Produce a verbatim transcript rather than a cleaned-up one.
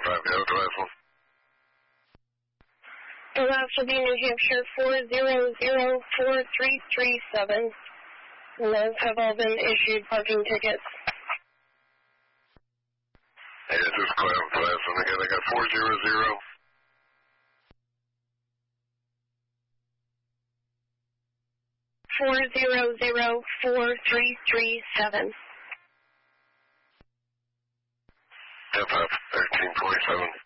five, go to last one. The last will be New Hampshire four zero zero four three three seven. And those have all been issued parking tickets. Yeah, just go out with the last one again. I got four zero zero. Four zero zero four three three seven. F F thirteen forty seven.